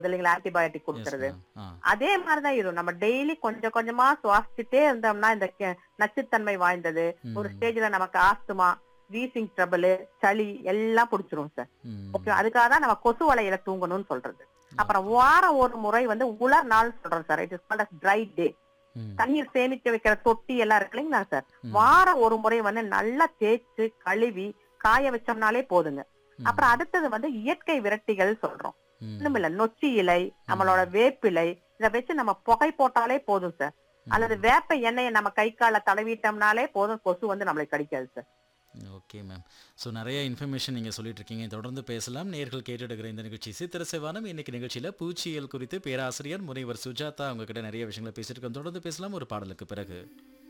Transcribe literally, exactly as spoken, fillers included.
இல்லைங்களா, antibiotic S கொடுக்கறது. Ma'am. ஆ. அதே மாதிரிதான் இதுவும். நம்ம டெய்லி கொஞ்சம் கொஞ்சமா சுவாசிச்சுட்டே இருந்தோம்னா இந்த கெ- நச்சுத்தன்மை வாய்ந்தது ஒரு ம். ஸ்டேஜ்ல நமக்கு ஆஸ்துமா, வீசிங் ட்ரபிள், சளி எல்லாம் பிடிச்சிரும் சார். ஓகே, ம். அதுக்காக தான் நம்ம கொசு வலையில தூங்கணும்னு சொல்றது. அப்புறம் ஓகே. வாரம் ஒரு முறை வந்து உலர் நாள் சொல்றோம் sir. It is called as try டே. ம். தண்ணீர் சேமிக்க வைக்கிற தொட்டி எல்லாம் இருக்கு இல்லைங்களா சார். ம். வாரம் ஒரு முறை வந்து நல்லா தேய்ச்சு கழுவி காய வச்சோம்னாலே போதுங்க. ம். அப்புறம் அடுத்தது வந்து இயற்கை விரட்டிகள் சொல்றோம். ம். ஒண்ணுமில்ல, நொச்சி இலை, நம்மளோட ம். வேப்பிலை, இத வச்சு நம்ம புகை போட்டாலே போதும் சார். அல்லது ம். வேப்ப எண்ணெயை நம்ம கை கால தடவிட்டோம்னாலே போதும், கொசு வந்து நம்மளை கடிக்காது சார். Okay ma'am. ஸோ நிறைய இன்ஃபர்மேஷன் நீங்கள் சொல்லிட்டு இருக்கீங்க. தொடர்ந்து பேசலாம். நேர்கள் கேட்டுடுகிற இந்த நிகழ்ச்சி சித்திர செவ்வானம். இன்னைக்கு நிகழ்ச்சியில் பூச்சியியல் குறித்து பேராசிரியர் முனைவர் சுஜாதா உங்ககிட்ட நிறைய விஷயங்களை பேசிட்டு இருக்கோம். தொடர்ந்து பேசலாம் ஒரு பாடலுக்கு பிறகு.